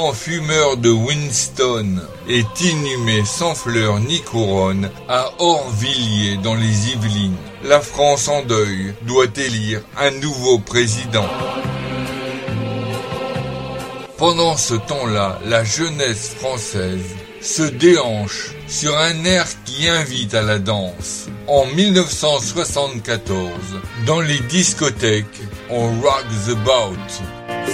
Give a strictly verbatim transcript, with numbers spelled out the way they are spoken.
Fumeur de Winston est inhumé sans fleurs ni couronne à Orvilliers dans les Yvelines. La France en deuil doit élire un nouveau président. Pendant ce temps-là, la jeunesse française se déhanche sur un air qui invite à la danse. En mille neuf cent soixante-quatorze, dans les discothèques, on rock the boat.